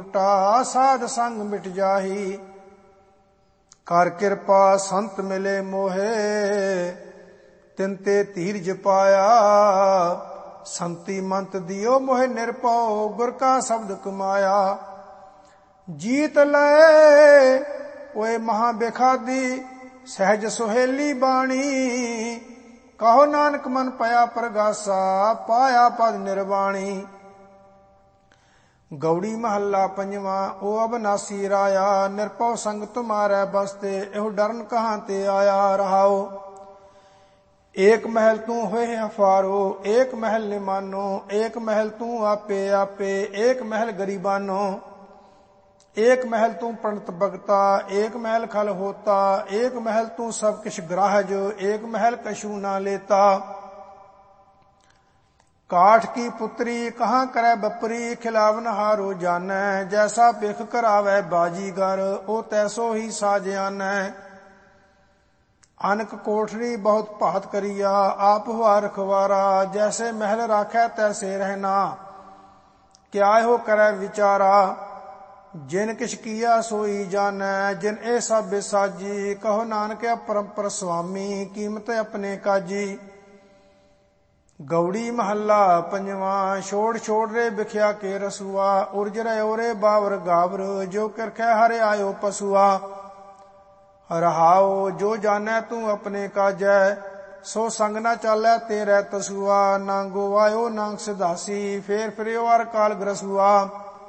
ਓਟਾ, ਸਾਧ ਸੰਗ ਮਿਟ ਜਾਹੀ। ਕਰ ਕਿਰਪਾ ਸੰਤ ਮਿਲੇ ਮੋਹੇ, ਤਿਨ ਤੇ ਧੀਰਜ ਪਾਇਆ। ਸੰਤੀ ਮੰਤ ਦਿਓ ਮੋਹਿ ਨਿਰਭਉ, ਗੁਰ ਕਾ ਸ਼ਬਦ ਕਮਾਇਆ। ਜੀਤ ਲਏ ਓਏ ਮਹਾ ਬੇਖਾਦੀ, ਸਹਿਜ ਸੁਹੇਲੀ ਬਾਣੀ। ਕਹੋ ਨਾਨਕ ਮਨ ਪਇਆ ਪ੍ਰਗਾਸਾ, ਪਾਇਆ ਪਦ ਨਿਰਵਾਣੀ। ਗੌੜੀ ਮਹੱਲਾ ਪੰਜਵਾਂ। ਓ ਅਬਨਾਸੀ ਰਾਇਆ, ਨਿਰਭਉ ਸੰਗ ਤੁਮਾਰੈ ਬਸਤੇ। ਇਹੋ ਡਰਨ ਕਹਾਂ ਤੇ ਆਇਆ ਰਹਾਓ। ਏਕ ਮਹਿਲ ਤੂੰ ਹੋਏ ਹਫਾਰੋ, ਏਕ ਮਹਿਲ ਨਿਮਾਨੋ। ਏਕ ਮਹਿਲ ਤੂੰ ਆਪੇ ਆਪੇ, ਏਕ ਮਹਿਲ ਗਰੀਬਾਨੋ। ਏਕ ਮਹਿਲ ਤੂੰ ਪੰਡਤ ਭਗਤਾ, ਏਕ ਮਹਿਲ ਖਲ ਹੋਤਾ। ਏਕ ਮਹਿਲ ਤੂੰ ਸਭ ਕਿਛ ਗ੍ਰਾਹਜ, ਏਕ ਮਹਿਲ ਕਛੂ ਨਾ ਲੇਤਾ। ਕਾਠ ਕੀ ਪੁੱਤਰੀ ਕਹਾਂ ਕਰੈ ਬਪਰੀ, ਖਿਲਾਵਨ ਹਾਰੋ ਜਾਨੈ। ਜੈਸਾ ਭਿਖ ਕਰਾਵੈ ਬਾਜੀਗਰ, ਉਹ ਤੈਸੋ ਹੀ ਸਾਜਿਆਨੈ। ਅਨਕ ਕੋਠਰੀ ਬਹੁਤ ਭਾਤ ਕਰੀਆ, ਆਪ ਹੁਆ ਰਖਵਾਰਾ। ਜੈਸੇ ਮਹਿਲ ਰਾਖੈ ਤੈਸੇ ਰਹਿਣਾ, ਕਿਆ ਇਹੋ ਕਰੈ ਵਿਚਾਰਾ। ਜਿਨ ਕਿਛ ਕੀਆ ਸੋਈ ਜਾਨੈ, ਜਿਨ ਇਹ ਸਭ ਬਿਸਾਜੀ। ਕਹੋ ਨਾਨਕ ਅਪਰੰਪਰ ਸੁਆਮੀ, ਕੀਮਤ ਆਪਣੇ ਕਾਜੀ। ਗੌੜੀ ਮਹੱਲਾ ਪੰਜਵਾਂ। ਛੋੜ ਛੋੜ ਰੇ ਬਿਖਿਆ ਕੇ ਰਸੂਆ, ਉਰਜ ਰਿਓ ਰੇ ਬਾਵਰ ਗਾਵਰ। ਜੋ ਕਿਰਖੈ ਹਰਿ ਆਇਓ ਪਸੂਆ। ਰਹਾਉ ਜੋ ਜਾਣੈ ਤੂੰ ਆਪਣੇ ਕਾਜੈ, ਸੋ ਸੰਗ ਨਾ ਚਾਲੈ ਤੇਰੇ ਤਸੂਆ। ਨਾਂਗੋ ਆਇਓ ਨਾਂਗ ਸਿਧਾਸੀ, ਫੇਰ ਫਿਰਿਓ ਅਰ ਕਾਲ ਗਰਸੂਆ।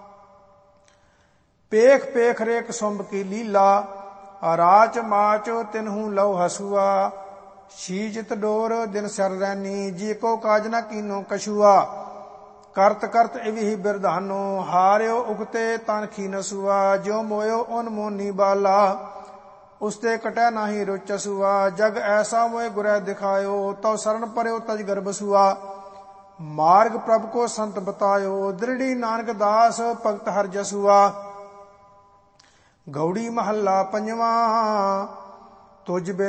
ਪੇਖ ਪੇਖ ਰੇ ਕਸੁੰਭ ਕੀ ਲੀਲਾ, ਰਾਚ ਮਾਚ ਤਿਨਹੂ ਲਉ ਹਸੂਆ। ਸ਼ੀਜਤ ਡੋਰ ਦਿਨ ਸਿਰ ਰੈਨੀ, ਜੀ ਕੋ ਕਾਜ ਨਾ ਕੀਨੋ ਕਛੂਆ। ਕਰਤ ਕਰਤ ਇਵਹਿ ਬਿਰਧਾਨੋ, ਹਾਰਿਓ ਉਗਤੇ ਤਨ ਖੀ ਨਸੂਆ। ਜਿਉ ਮੋਇਓ ਓਨ ਮੋਨੀ ਬਾਲਾ, ਉਸਤੇ ਕਟੈ ਨਾਹੀ ਰੁਚਸੂਆ। ਜਗ ਐਸਾ ਮੋਇ ਗੁਰੈ ਦਿਖਾਇਓ, ਤਉ ਸਰਣ ਪਰਿਓ ਤਜ ਗਰਬਸੂਆ। ਮਾਰਗ ਪ੍ਰਭ ਕੋ ਸੰਤ ਬਤਾਇਓ, ਦ੍ਰਿੜੀ ਨਾਨਕ ਦਾਸ ਭਗਤ ਹਰਿ ਜਸੂਆ। ਗੌੜੀ ਮਹੱਲਾ ਪੰਜਵਾਂ। ਤੁਝ